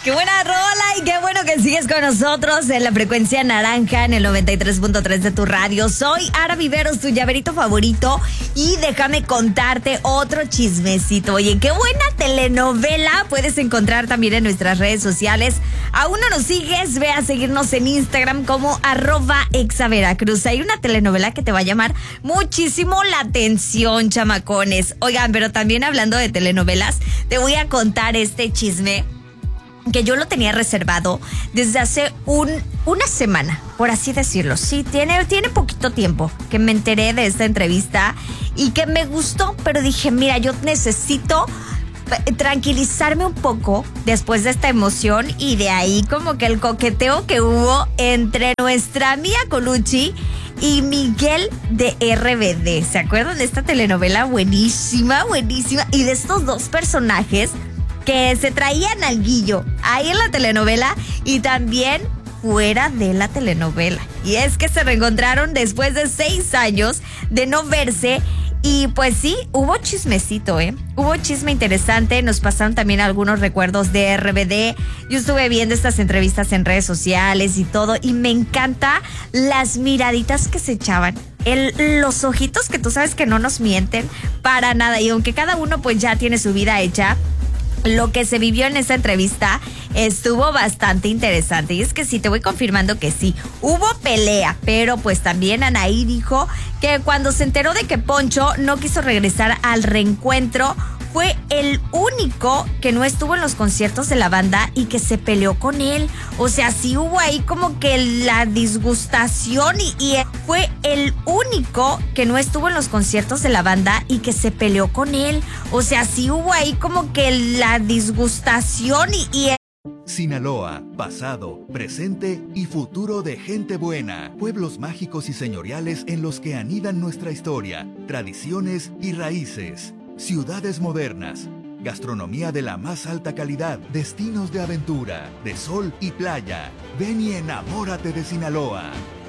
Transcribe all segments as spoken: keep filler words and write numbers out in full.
Qué buena rola y qué bueno que sigues con nosotros en la frecuencia naranja en el noventa y tres punto tres de tu radio. Soy Ara Viveros, tu llaverito favorito, y déjame contarte otro chismecito. Oye, qué buena telenovela puedes encontrar también en nuestras redes sociales. Aún no nos sigues, ve a seguirnos en Instagram como arroba exaveracruz. Hay una telenovela que te va a llamar muchísimo la atención, chamacones. Oigan, pero también hablando de telenovelas, te voy a contar este chisme que yo lo tenía reservado desde hace un, una semana, por así decirlo. Sí, tiene, tiene poquito tiempo que me enteré de esta entrevista y que me gustó, pero dije, mira, yo necesito tranquilizarme un poco después de esta emoción, y de ahí como que el coqueteo que hubo entre nuestra Mia Colucci y Miguel de R B D. ¿Se acuerdan de esta telenovela? Buenísima, buenísima. Y de estos dos personajes que se traían al guillo ahí en la telenovela y también fuera de la telenovela. Y es que se reencontraron después de seis años de no verse. Y pues sí, hubo chismecito, ¿eh? Hubo chisme interesante. Nos pasaron también algunos recuerdos de R B D. Yo estuve viendo estas entrevistas en redes sociales y todo, y me encanta las miraditas que se echaban. El, los ojitos que tú sabes que no nos mienten para nada. Y aunque cada uno pues ya tiene su vida hecha, lo que se vivió en esta entrevista estuvo bastante interesante. Y es que sí, te voy confirmando que sí, hubo pelea, pero pues también Anaí dijo que cuando se enteró de que Poncho no quiso regresar al reencuentro, fue el único que no estuvo en los conciertos de la banda y que se peleó con él. O sea, sí hubo ahí como que la disgustación y, y fue el único que no estuvo en los conciertos de la banda y que se peleó con él. O sea, sí hubo ahí como que la disgustación y... y Sinaloa, pasado, presente y futuro de gente buena. Pueblos mágicos y señoriales en los que anidan nuestra historia, tradiciones y raíces. Ciudades modernas, gastronomía de la más alta calidad, destinos de aventura, de sol y playa. Ven y enamórate de Sinaloa.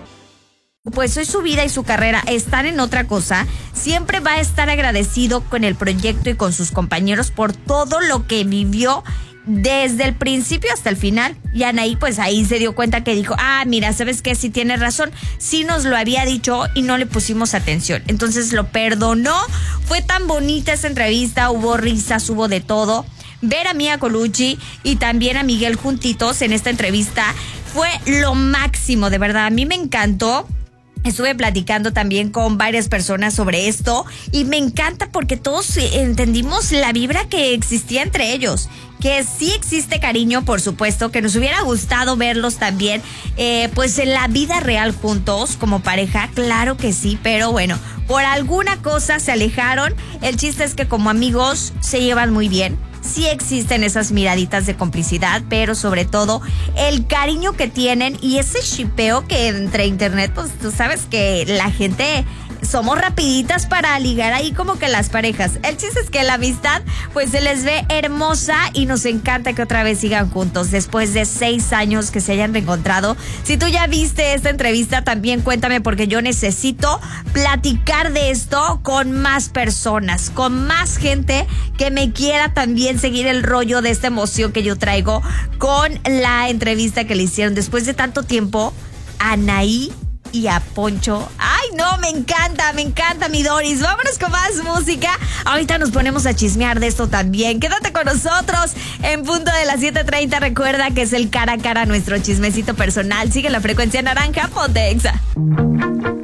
Pues hoy su vida y su carrera están en otra cosa. Siempre va a estar agradecido con el proyecto y con sus compañeros por todo lo que vivió desde el principio hasta el final. Y Anaí pues ahí se dio cuenta que dijo, ah, mira, ¿sabes qué? Sí tienes razón, sí nos lo había dicho y no le pusimos atención. Entonces lo perdonó. Fue tan bonita esa entrevista, hubo risas, hubo de todo. Ver a Mia Colucci y también a Miguel juntitos en esta entrevista fue lo máximo, de verdad. A mí me encantó. Estuve platicando también con varias personas sobre esto y me encanta porque todos entendimos la vibra que existía entre ellos. Que sí existe cariño, por supuesto, que nos hubiera gustado verlos también, eh, pues en la vida real juntos como pareja, claro que sí, pero bueno, por alguna cosa se alejaron. El chiste es que como amigos se llevan muy bien. Sí existen esas miraditas de complicidad, pero sobre todo el cariño que tienen y ese shipeo que entre internet, pues tú sabes que la gente somos rapiditas para ligar ahí como que las parejas. El chiste es que la amistad pues se les ve hermosa y nos encanta que otra vez sigan juntos después de seis años que se hayan reencontrado. Si tú ya viste esta entrevista, también cuéntame, porque yo necesito platicar de esto con más personas, con más gente que me quiera también seguir el rollo de esta emoción que yo traigo con la entrevista que le hicieron después de tanto tiempo a Anaí y a Poncho. Ay, no, me encanta, me encanta, mi Doris. Vámonos con más música. Ahorita nos ponemos a chismear de esto también. Quédate con nosotros en punto de las siete treinta. Recuerda que es el cara a cara, nuestro chismecito personal. Sigue la frecuencia naranja, ponte Exa.